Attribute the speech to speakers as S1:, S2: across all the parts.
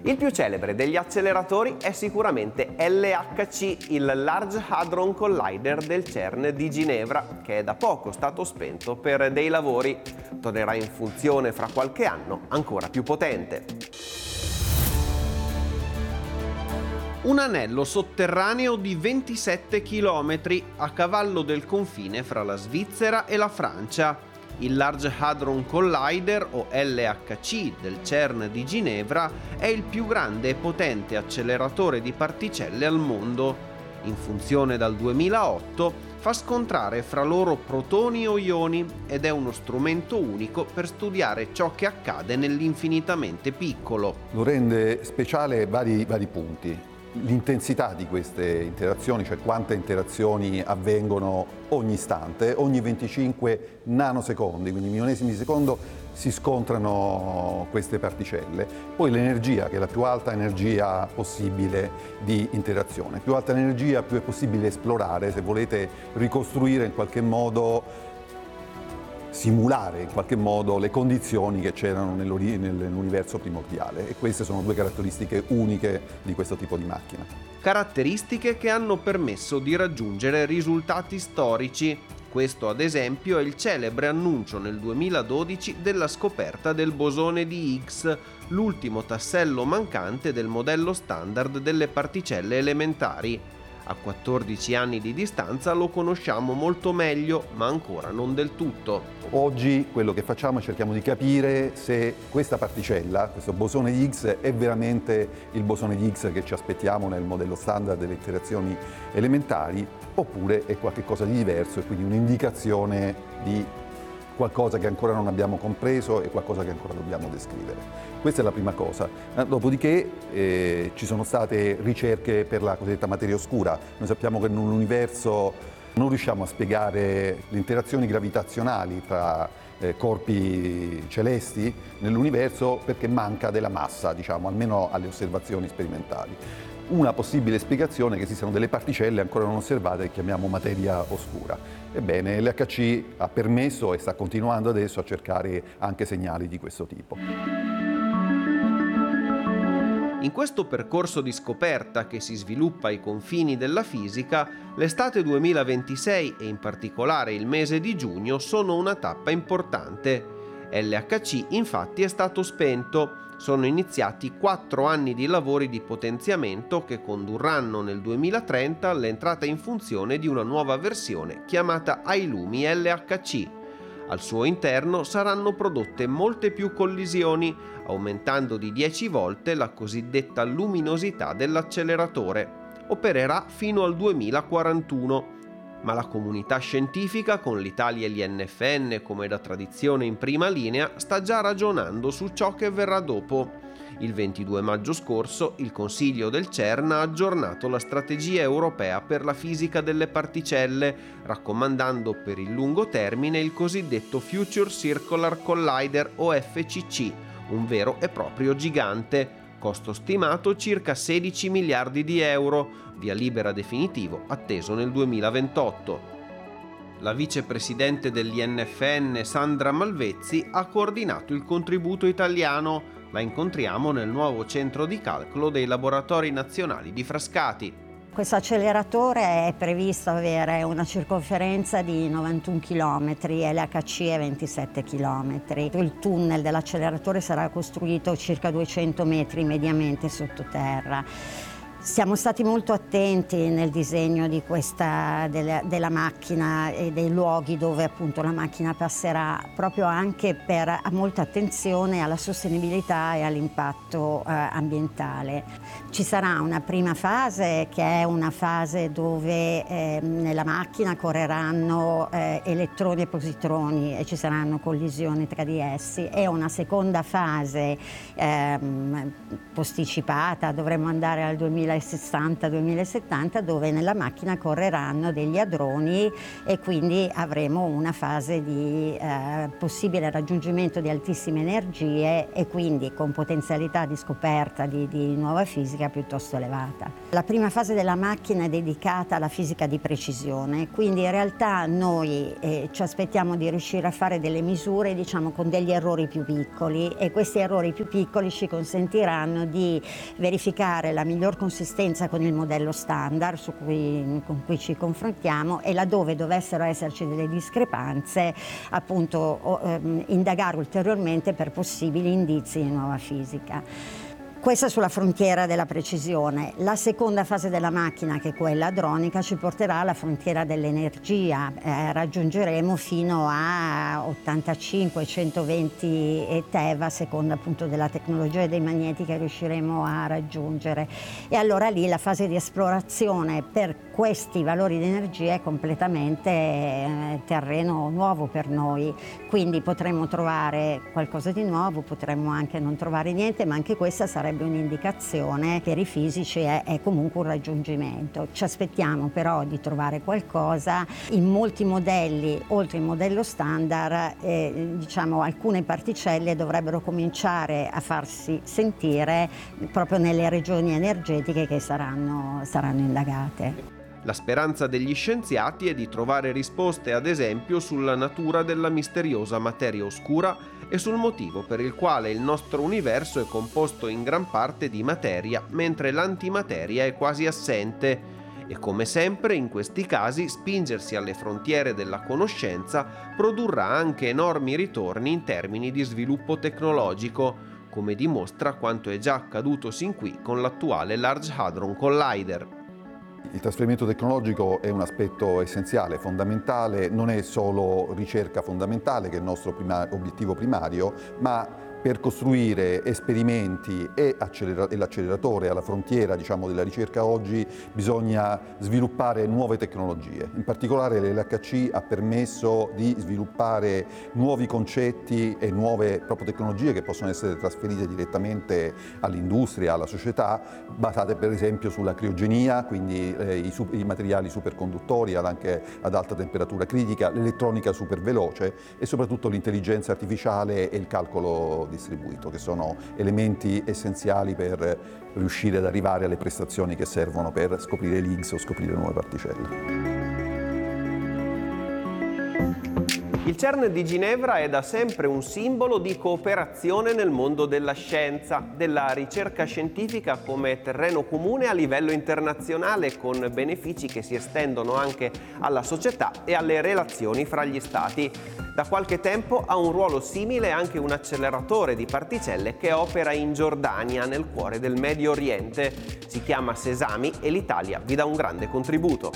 S1: Il più celebre degli acceleratori è sicuramente LHC, il Large Hadron Collider del CERN di Ginevra, che è da poco stato spento per dei lavori. Tornerà in funzione fra qualche anno, ancora più potente. Un anello sotterraneo di 27 km a cavallo del confine fra la Svizzera e la Francia. Il Large Hadron Collider, o LHC, del CERN di Ginevra è il più grande e potente acceleratore di particelle al mondo. In funzione dal 2008, fa scontrare fra loro protoni o ioni ed è uno strumento unico per studiare ciò che accade nell'infinitamente piccolo.
S2: Lo rende speciale vari punti. L'intensità di queste interazioni, cioè quante interazioni avvengono ogni istante, ogni 25 nanosecondi, quindi milionesimi di secondo, si scontrano queste particelle. Poi l'energia, che è la più alta energia possibile di interazione. Più alta l'energia, più è possibile esplorare, se volete ricostruire in qualche modo, simulare in qualche modo le condizioni che c'erano nell'universo primordiale, e queste sono due caratteristiche uniche di questo tipo di macchina.
S1: Caratteristiche che hanno permesso di raggiungere risultati storici. Questo, ad esempio, è il celebre annuncio nel 2012 della scoperta del bosone di Higgs, l'ultimo tassello mancante del modello standard delle particelle elementari. A 14 anni di distanza lo conosciamo molto meglio, ma ancora non del tutto.
S2: Oggi quello che facciamo è cerchiamo di capire se questa particella, questo bosone di Higgs, è veramente il bosone di Higgs che ci aspettiamo nel modello standard delle interazioni elementari, oppure è qualcosa di diverso e quindi un'indicazione di qualcosa che ancora non abbiamo compreso e qualcosa che ancora dobbiamo descrivere. Questa è la prima cosa. Dopodiché ci sono state ricerche per la cosiddetta materia oscura. Noi sappiamo che in un universo non riusciamo a spiegare le interazioni gravitazionali tra corpi celesti nell'universo perché manca della massa, diciamo, almeno alle osservazioni sperimentali. Una possibile spiegazione è che esistano delle particelle ancora non osservate che chiamiamo materia oscura. Ebbene, l'LHC ha permesso e sta continuando adesso a cercare anche segnali di questo tipo.
S1: In questo percorso di scoperta che si sviluppa ai confini della fisica, l'estate 2026 e in particolare il mese di giugno sono una tappa importante. LHC infatti è stato spento. Sono iniziati 4 anni di lavori di potenziamento che condurranno nel 2030 all'entrata in funzione di una nuova versione chiamata iLumi LHC. Al suo interno saranno prodotte molte più collisioni, aumentando di 10 volte la cosiddetta luminosità dell'acceleratore. Opererà fino al 2041. Ma la comunità scientifica, con l'Italia e l'INFN come da tradizione in prima linea, sta già ragionando su ciò che verrà dopo. Il 22 maggio scorso il Consiglio del CERN ha aggiornato la strategia europea per la fisica delle particelle, raccomandando per il lungo termine il cosiddetto Future Circular Collider o FCC, un vero e proprio gigante. Costo stimato circa 16 miliardi di euro, via libera definitivo atteso nel 2028. La vicepresidente dell'INFN Sandra Malvezzi ha coordinato il contributo italiano. La incontriamo nel nuovo centro di calcolo dei laboratori nazionali di Frascati.
S3: Questo acceleratore è previsto avere una circonferenza di 91 km e l'HC è 27 km. Il tunnel dell'acceleratore sarà costruito circa 200 metri mediamente sottoterra. Siamo stati molto attenti nel disegno di della macchina e dei luoghi dove appunto la macchina passerà, proprio anche per molta attenzione alla sostenibilità e all'impatto ambientale. Ci sarà una prima fase che è una fase dove nella macchina correranno elettroni e positroni e ci saranno collisioni tra di essi, e una seconda fase posticipata, dovremmo andare al 2030, 2060-2070, dove nella macchina correranno degli hadroni e quindi avremo una fase di possibile raggiungimento di altissime energie e quindi con potenzialità di scoperta di nuova fisica piuttosto elevata. La prima fase della macchina è dedicata alla fisica di precisione, quindi in realtà noi ci aspettiamo di riuscire a fare delle misure, diciamo, con degli errori più piccoli, e questi errori più piccoli ci consentiranno di verificare la miglior consistenza con il modello standard con cui ci confrontiamo, e laddove dovessero esserci delle discrepanze appunto indagare ulteriormente per possibili indizi di nuova fisica. Questa sulla frontiera della precisione. La seconda fase della macchina, che è quella hadronica, ci porterà alla frontiera dell'energia. Raggiungeremo fino a 85-120 TeV, a seconda appunto della tecnologia dei magneti che riusciremo a raggiungere. E allora lì la fase di esplorazione per questi valori di energia è completamente terreno nuovo per noi. Quindi potremmo trovare qualcosa di nuovo, potremmo anche non trovare niente, ma anche questa sarebbe un'indicazione per i fisici, è comunque un raggiungimento. Ci aspettiamo però di trovare qualcosa. In molti modelli, oltre il modello standard, diciamo, alcune particelle dovrebbero cominciare a farsi sentire proprio nelle regioni energetiche che saranno indagate.
S1: La speranza degli scienziati è di trovare risposte, ad esempio, sulla natura della misteriosa materia oscura e sul motivo per il quale il nostro universo è composto in gran parte di materia, mentre l'antimateria è quasi assente. E come sempre, in questi casi, spingersi alle frontiere della conoscenza produrrà anche enormi ritorni in termini di sviluppo tecnologico, come dimostra quanto è già accaduto sin qui con l'attuale Large Hadron Collider.
S2: Il trasferimento tecnologico è un aspetto essenziale, fondamentale, non è solo ricerca fondamentale che è il nostro obiettivo primario, ma per costruire esperimenti e l'acceleratore alla frontiera, diciamo, della ricerca oggi bisogna sviluppare nuove tecnologie. In particolare l'LHC ha permesso di sviluppare nuovi concetti e nuove proprio tecnologie che possono essere trasferite direttamente all'industria, alla società, basate per esempio sulla criogenia, quindi i materiali superconduttori anche ad alta temperatura critica, l'elettronica superveloce e soprattutto l'intelligenza artificiale e il calcolo distribuito, che sono elementi essenziali per riuscire ad arrivare alle prestazioni che servono per scoprire l'Higgs o scoprire nuove particelle.
S1: Il CERN di Ginevra è da sempre un simbolo di cooperazione nel mondo della scienza, della ricerca scientifica come terreno comune a livello internazionale, con benefici che si estendono anche alla società e alle relazioni fra gli stati. Da qualche tempo ha un ruolo simile anche un acceleratore di particelle che opera in Giordania, nel cuore del Medio Oriente. Si chiama Sesami e l'Italia vi dà un grande contributo.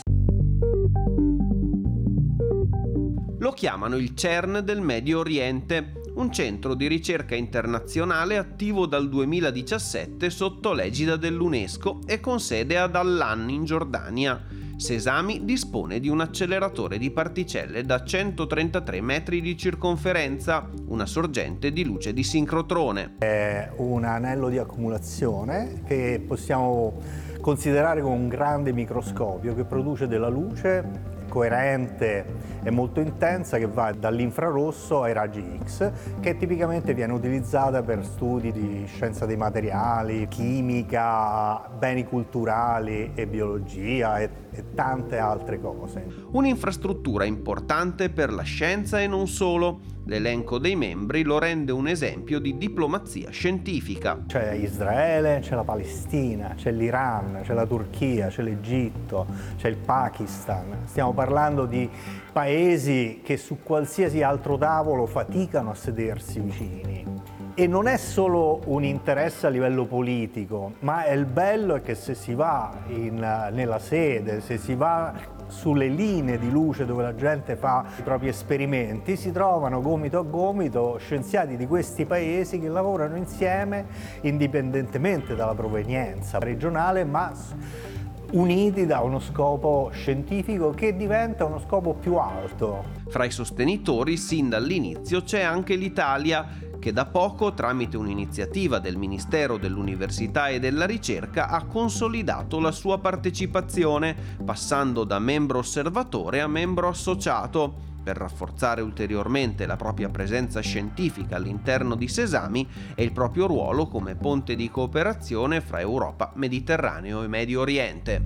S1: Lo chiamano il CERN del Medio Oriente, un centro di ricerca internazionale attivo dal 2017 sotto l'egida dell'UNESCO e con sede ad Allan in Giordania. Sesami dispone di un acceleratore di particelle da 133 metri di circonferenza, una sorgente di luce di sincrotrone.
S4: È un anello di accumulazione che possiamo considerare come un grande microscopio che produce della luce coerente e molto intensa che va dall'infrarosso ai raggi X, che tipicamente viene utilizzata per studi di scienza dei materiali, chimica, beni culturali e biologia e tante altre cose.
S1: Un'infrastruttura importante per la scienza e non solo. L'elenco dei membri lo rende un esempio di diplomazia scientifica.
S4: C'è Israele, c'è la Palestina, c'è l'Iran, c'è la Turchia, c'è l'Egitto, c'è il Pakistan. Stiamo parlando di paesi che su qualsiasi altro tavolo faticano a sedersi vicini. E non è solo un interesse a livello politico, ma il bello è che se si va nella sede, se si va sulle linee di luce dove la gente fa i propri esperimenti, si trovano gomito a gomito scienziati di questi paesi che lavorano insieme indipendentemente dalla provenienza regionale, ma uniti da uno scopo scientifico che diventa uno scopo più alto.
S1: Fra i sostenitori, sin dall'inizio, c'è anche l'Italia, che da poco, tramite un'iniziativa del Ministero dell'Università e della Ricerca, ha consolidato la sua partecipazione, passando da membro osservatore a membro associato, per rafforzare ulteriormente la propria presenza scientifica all'interno di Sesami e il proprio ruolo come ponte di cooperazione fra Europa, Mediterraneo e Medio Oriente.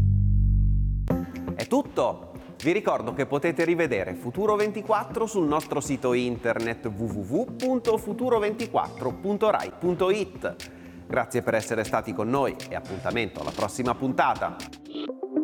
S5: È tutto! Vi ricordo che potete rivedere Futuro 24 sul nostro sito internet www.futuro24.rai.it. Grazie per essere stati con noi e appuntamento alla prossima puntata!